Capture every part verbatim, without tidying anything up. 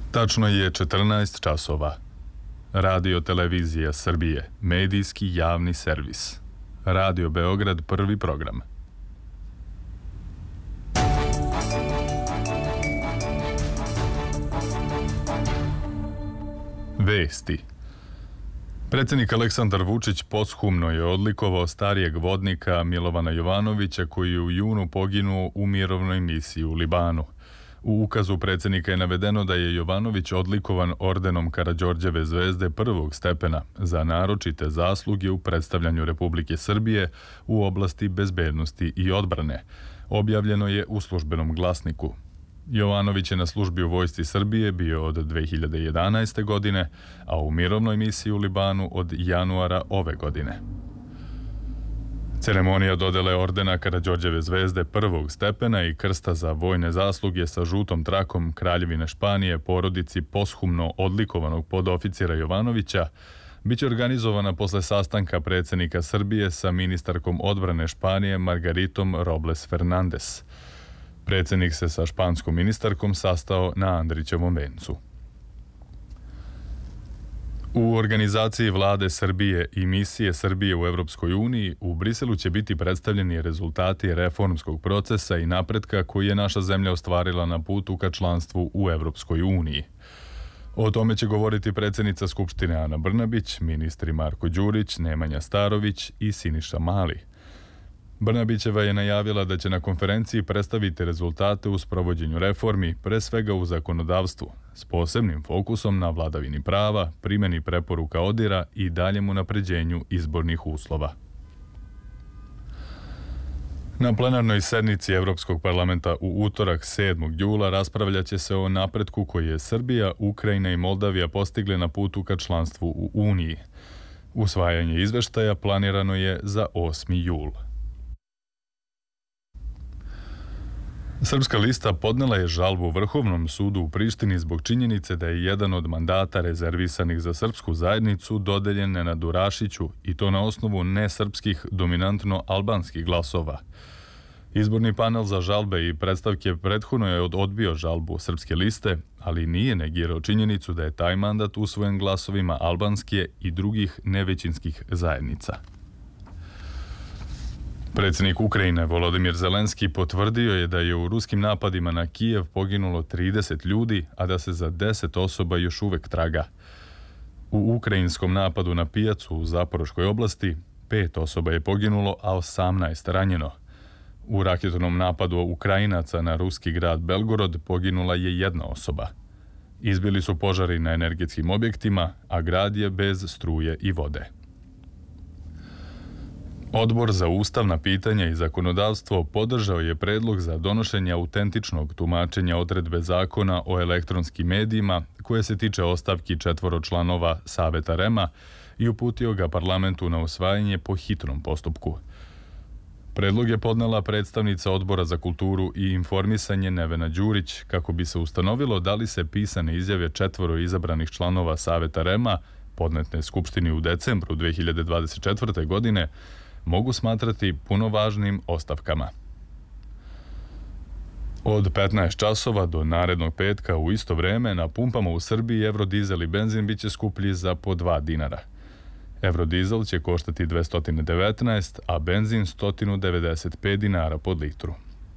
Tačno je četrnaest časova. Radio Televizija Srbije, medijski javni servis. Radio Beograd, prvi program. Vesti. Predsjednik Aleksandar Vučić posthumno je odlikovao starijeg vodnika Milovana Jovanovića koji je u junu poginuo u mirovnoj misiji u Libanu. U ukazu predsjednika je navedeno da je Jovanović odlikovan ordenom Karađorđeve zvezde prvog stepena za naročite zasluge u predstavljanju Republike Srbije u oblasti bezbednosti i odbrane. Objavljeno je u službenom glasniku. Jovanović je na službi u vojsci Srbije bio od dve hiljade jedanaeste. godine, a u mirovnoj misiji u Libanu od januara ove godine. Ceremonija dodele ordena Karađorđeve zvezde prvog stepena i krsta za vojne zasluge sa žutom trakom Kraljevine Španije porodici posthumno odlikovanog podoficira Jovanovića biće organizovana posle sastanka predsjednika Srbije sa ministarkom odbrane Španije Margaritom Robles Fernandes. Predsjednik se sa španskom ministarkom sastao na Andrićevom vencu. U organizaciji Vlade Srbije i misije Srbije u Evropskoj uniji u Briselu će biti predstavljeni rezultati reformskog procesa i napretka koji je naša zemlja ostvarila na putu ka članstvu u Evropskoj uniji. O tome će govoriti predsjednica Skupštine Ana Brnabić, ministri Marko Đurić, Nemanja Starović i Siniša Mali. Brnabićeva je najavila da će na konferenciji predstaviti rezultate u sprovođenju reformi, pre svega u zakonodavstvu, s posebnim fokusom na vladavini prava, primjeni preporuka ODIR-a i daljem unapređenju izbornih uslova. Na plenarnoj sednici Evropskog parlamenta u utorak sedmog jula raspravljat će se o napretku koji je Srbija, Ukrajina i Moldavija postigli na putu ka članstvu u Uniji. Usvajanje izveštaja planirano je za osmi jul. Srpska lista podnela je žalbu Vrhovnom sudu u Prištini zbog činjenice da je jedan od mandata rezervisanih za srpsku zajednicu dodeljen Nenadu Rašiću i to na osnovu nesrpskih, dominantno albanskih glasova. Izborni panel za žalbe i predstavke prethodno je odbio žalbu Srpske liste, ali nije negirao činjenicu da je taj mandat usvojen glasovima albanske i drugih nevećinskih zajednica. Predsjednik Ukrajine Volodimir Zelenski potvrdio je da je u ruskim napadima na Kijev poginulo trideset ljudi, a da se za deset osoba još uvek traga. U ukrajinskom napadu na pijacu u Zaporoškoj oblasti pet osoba je poginulo, a osamnaest ranjeno. U raketnom napadu Ukrajinaca na ruski grad Belgorod poginula je jedna osoba. Izbili su požari na energetskim objektima, a grad je bez struje i vode. Odbor za ustavna pitanja i zakonodavstvo podržao je predlog za donošenje autentičnog tumačenja odredbe zakona o elektronskim medijima koje se tiče ostavki četvoro članova Saveta REM-a i uputio ga parlamentu na usvajanje po hitnom postupku. Predlog je podnela predstavnica Odbora za kulturu i informisanje Nevena Đurić kako bi se ustanovilo da li se pisane izjave četvoro izabranih članova Saveta REM-a podnetne Skupštini u decembru dve hiljade dvadeset četvrte. godine mogu smatrati puno važnim ostavkama. Od petnaest časova do narednog petka u isto vreme na pumpama u Srbiji evrodizel i benzin biće skuplji za po dva dinara. Evrodizel će koštati dvesta devetnaest, a benzin sto devedeset pet dinara pod litru.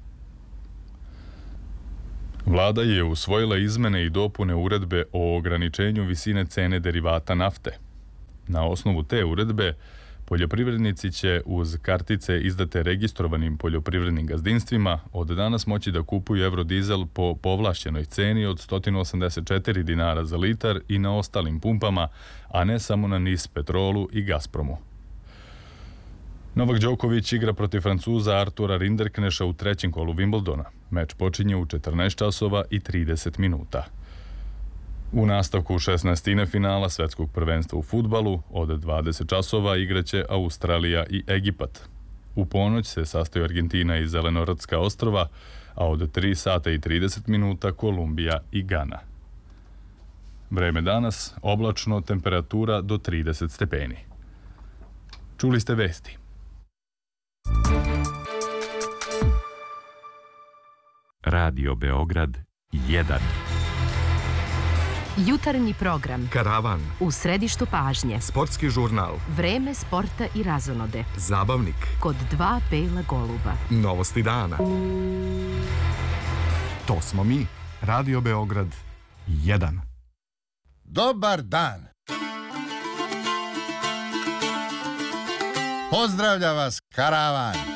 Vlada je usvojila izmene i dopune uredbe o ograničenju visine cene derivata nafte. Na osnovu te uredbe poljoprivrednici će uz kartice izdate registrovanim poljoprivrednim gazdinstvima od danas moći da kupuju evrodizel po povlašćenoj ceni od sto osamdeset četiri dinara za litar i na ostalim pumpama, a ne samo na NIS Petrolu i Gazpromu. Novak Đoković igra protiv Francuza Artura Rinderkneša u trećem kolu Wimbledona. Meč počinje u četrnaest časova i trideset minuta. U nastavku šesnaestine finala svetskog prvenstva u fudbalu od dvadeset časova igraće Australija i Egipat. U ponoć se sastaju Argentina i Zelenorodska ostrva, a od tri sata i trideset minuta Kolumbija i Gana. Vreme danas, oblačno, temperatura do trideset stepeni. Čuli ste vesti. Radio Beograd jedan. Jutarnji program. Karavan. U središtu pažnje. Sportski žurnal. Vreme sporta i razonode. Zabavnik. Kod dva bela goluba. Novosti dana. To smo mi. Radio Beograd jedan. Dobar dan. Pozdravlja vas Karavan.